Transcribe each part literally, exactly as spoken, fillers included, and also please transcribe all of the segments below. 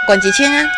关一千啊。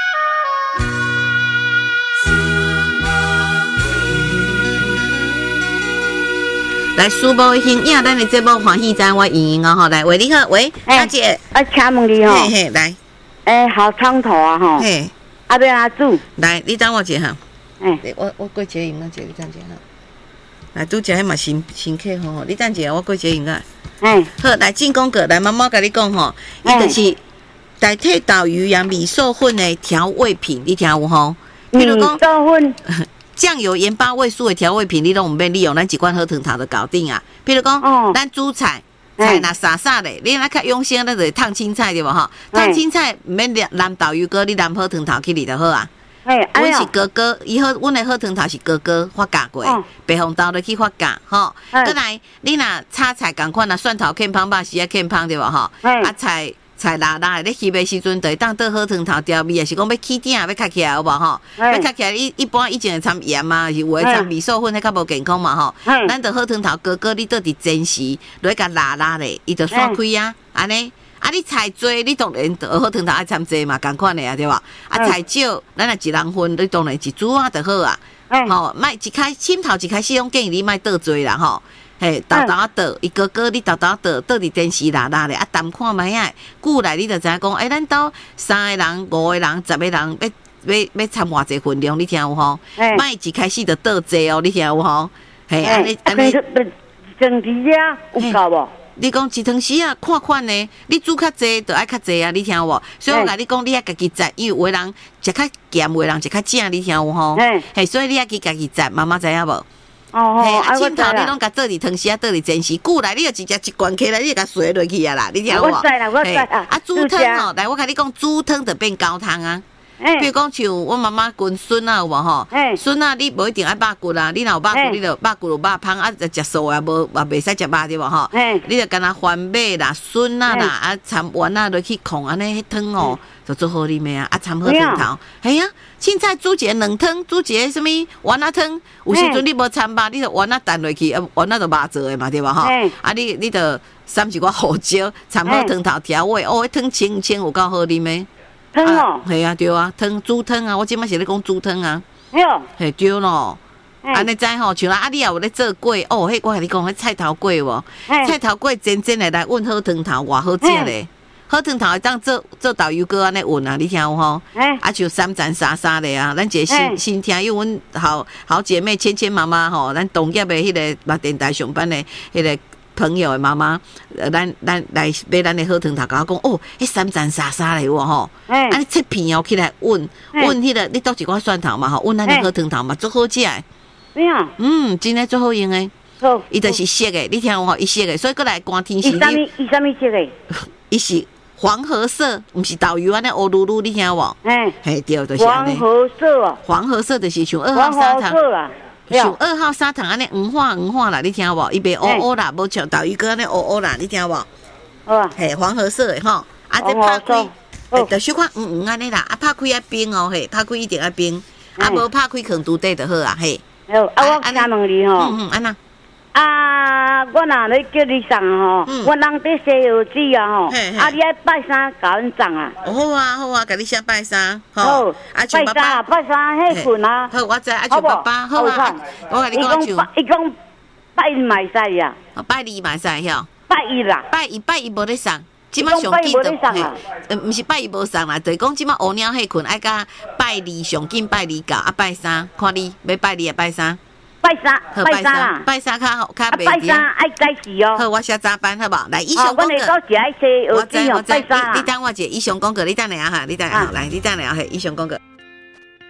来，苏宝兴呀，咱的节目欢喜在我莹莹哦吼，来，喂，你好，喂，大姐， 啊，请问你吼， 嘿嘿，来， 诶，好创头啊吼， 嘿， 啊要安煮， 来，你等我一下哈， 诶， 我我过节用啊，姐，你等一下哈，来，拄食迄嘛新新客吼，你等一下，我过节用啊， 诶， 好，来进攻个，来，妈妈跟你讲吼，伊就是代替导鱼呀米寿粉的调味品，你听有吼？比如讲， 米寿粉。 酱油、盐巴、味素的调味品，你拢唔免利用，咱一罐好汤头就搞定啊。比如讲，哦、咱煮菜，菜若沙沙的，你若较用心，咱就烫青菜对无吼？烫青菜唔免淋豆油膏，你淋好汤头去里就好啊。阮、哎、是哥哥，以后阮的好汤头是哥哥发酵过，哦、白红豆就去发酵吼。再来，你若炒菜共款啊，蒜头欠芳，肉丝啊欠芳对无吼？啊菜。菜辣辣的，你翕的时阵，就会当倒好汤头调味，也是讲要起鼎，要开起来，有无吼？要开起来，一一般以前会掺盐啊，是有的掺米寿粉，迄较无健康嘛吼。咱就好汤头，哥哥你倒伫煎时，落甲辣辣的，伊就散开啊，安尼。啊，你菜多，你当然好汤头爱掺济嘛，共款的啊，对吧？啊，菜少，咱若一人份，你当然一煮啊就好啊。吼，莫一开心头一开始，拢建议你莫倒多啦吼。嘿，豆豆啊倒，伊哥哥你豆豆倒，倒伫电视辣辣的，啊，淡看卖啊，久来你就知影讲，诶、欸，咱兜三个人、五个人、十个人，要要要掺偌济分量，你听有吼？莫一开始就倒济哦，你听有吼？嘿，安尼安尼， 整体啊有够无？ 你讲一汤匙啊，看看呢，你煮较济就爱较济啊，你听有无？所以我甲你讲，你爱家己摘，因为有的人食较咸，有的人食较正，你听有吼？嘿，所以你爱去家己摘，妈妈知影无？哦，嘿，啊，凊头你拢甲倒伫汤匙啊，倒伫煎时，久来你就直接一罐起来，你就甲水落去啊啦，你听有无？ 我知啦，我知啦。 啊，煮汤吼，来，我甲你讲，煮汤就变高汤啊。比如讲像我妈妈滚孙啊，有无吼？孙啊，你无一定爱肉骨啊，你若有肉骨，你就肉骨有肉香啊，食素啊，无也袂使食肉对无吼？你就干那番麦啦、笋啊啦，啊掺丸啊落去控，安尼迄汤哦，就做好啉的啊，啊掺好汤头。系啊，凊彩煮一个两汤，煮一个什么丸仔汤，有时阵你无掺肉，你就丸仔蛋落去，啊丸仔就肉做的嘛，对无吼？啊你你就掺一寡胡椒，掺好汤头调味，哦，迄汤清清有够好啉的。 汤哦， 系啊，对啊，汤煮汤啊，我即摆是咧讲煮汤啊，系对咯。安尼知吼，像啊，你也有咧做粿哦，迄我甲你讲，迄菜头粿无？菜头粿煎煎来来อุ่好汤头，偌好食咧。好汤头会当做做豆油糕安尼อุ่啊，你听有吼？啊，像三层沙沙的啊，咱一个新新听，因为阮好好姐妹芊芊妈妈吼，咱同业的迄个嘛电台上班的迄个。朋友的妈妈，呃，咱咱来买咱的好汤头，甲我讲哦，迄三层沙沙的喎吼，啊，你切片哦起来อุ่อุ่迄个，你倒一寡蒜头嘛吼，อุ่咱的好汤头嘛，足好食的。 对啊， 嗯，真诶足好用诶。好，伊就是色诶，你听有吼，伊色诶，所以过来寒天时。 伊啥物？伊啥物色诶？ 伊是黄褐色，毋是豆油安尼乌噜噜，你听有无？嘿，嘿对，就是安尼。 黄褐色哦。 黄褐色就是像二号砂糖。 黄褐色啦。 像二号砂糖安尼黄化黄化啦，你听无？伊袂乌乌啦，无像豆鱼哥安尼乌乌啦，你听无？哦，嘿，黄褐色的吼，啊，这拍开，就小可黄黄安尼啦，啊，拍开要冰哦，嘿，拍开一定要冰，啊，无拍开放肚底就好啊，嘿。 好，啊，我请问你吼， 嗯嗯，安那？ 啊，我若咧叫你送吼，我人伫西药子啊吼，啊，你爱拜三甲阮送啊。 好啊好啊，甲你先拜三， 好，啊，拜三拜三迄份啊。 好，我知，啊，像爸爸，好啊。我甲你讲像， 伊讲拜一买使呀， 拜二买使晓。 拜一啦， 拜一拜一无咧送，即摆上紧就嘿，呃，毋是拜一无送啦，就是讲即摆乌鸟迄群爱甲拜二上紧拜二到，啊拜三，看你要拜二啊拜三。 拜三，拜三啦， 拜三较好，较袂拜三爱改时哦。 好，我写早班好无？来，以上讲个， 我知我知， 你你等我一下，以上讲个，你等下哈，你等下哈，来，你等下嘿，以上讲个。